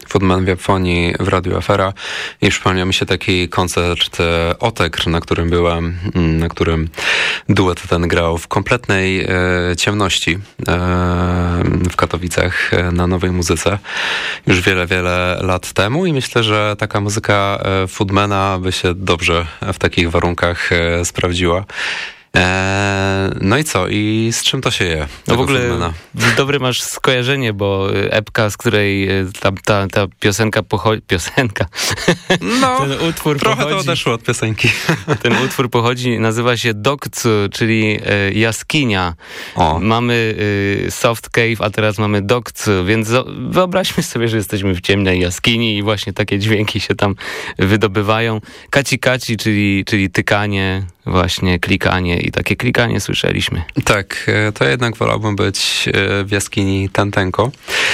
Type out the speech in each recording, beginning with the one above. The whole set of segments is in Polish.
Footman w Japonii w Radiu Afera i przypomniał mi się taki koncert Otekr, na którym byłem, na którym duet ten grał w kompletnej ciemności w Katowicach na Nowej Muzyce już wiele, wiele lat temu i myślę, że taka muzyka Footmana by się dobrze w takich warunkach sprawdziła. No i co? I z czym to się je? No w ogóle dobre masz skojarzenie, bo epka, z której ta piosenka pochodzi... No, ten utwór trochę pochodzi, to odeszło od piosenki. Ten utwór pochodzi, nazywa się Dokcu, czyli jaskinia. Mamy Soft Cave, a teraz mamy Dokcu, więc wyobraźmy sobie, że jesteśmy w ciemnej jaskini i właśnie takie dźwięki się tam wydobywają. Kaci kaci, czyli tykanie, właśnie klikanie i takie klikanie słyszeliśmy. Tak, to jednak wolałbym być w jaskini Tentenko.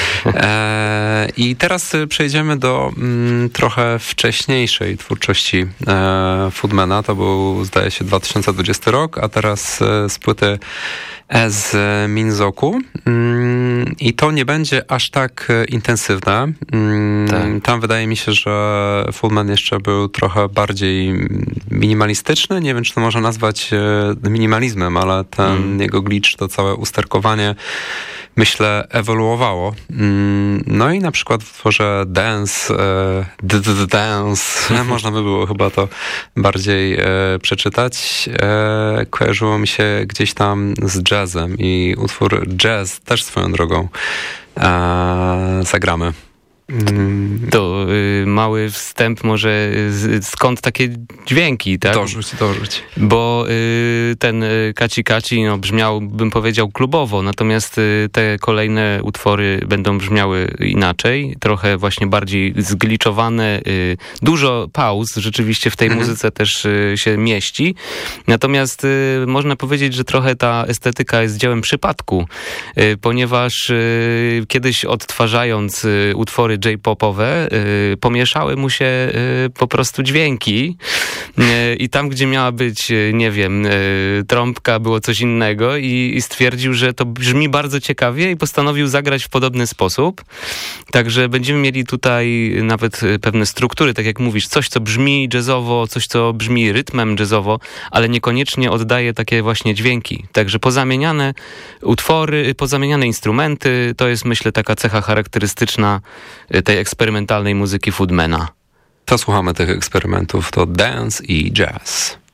I teraz przejdziemy do trochę wcześniejszej twórczości Footmana. To był, zdaje się, 2020 rok, a teraz z płyty z Minzoku. I to nie będzie aż tak intensywne. Tak. Tam wydaje mi się, że Footman jeszcze był trochę bardziej minimalistyczny. Nie wiem, czy to można nazwać minimalizmem, ale ten jego glitch, to całe usterkowanie, myślę, ewoluowało. No i na przykład w utworze Dance, można by było chyba to bardziej przeczytać. Kojarzyło mi się gdzieś tam z jazzem i utwór Jazz też swoją drogą zagramy. To mały wstęp może, skąd takie dźwięki, tak? Dorzuć. Bo ten Kaci Kaci brzmiał, bym powiedział, klubowo, natomiast te kolejne utwory będą brzmiały inaczej, trochę właśnie bardziej zgliczowane, dużo pauz rzeczywiście w tej muzyce też się mieści, natomiast można powiedzieć, że trochę ta estetyka jest dziełem przypadku, ponieważ kiedyś odtwarzając utwory J-popowe, pomieszały mu się po prostu dźwięki i tam, gdzie miała być, nie wiem, trąbka, było coś innego i stwierdził, że to brzmi bardzo ciekawie i postanowił zagrać w podobny sposób. Także będziemy mieli tutaj nawet pewne struktury, tak jak mówisz, coś, co brzmi jazzowo, coś, co brzmi rytmem jazzowo, ale niekoniecznie oddaje takie właśnie dźwięki. Także pozamieniane utwory, pozamieniane instrumenty, to jest, myślę, taka cecha charakterystyczna tej eksperymentalnej muzyki Footmana. To słuchamy tych eksperymentów, to Dance i Jazz.